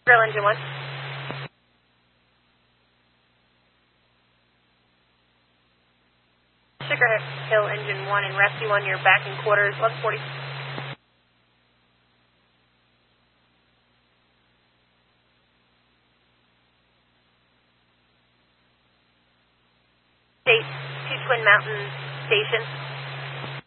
Grill Engine 1. Sugar Hill Engine 1 and Rescue 1, you're back in quarters, 1140. State to Twin Mountain Station.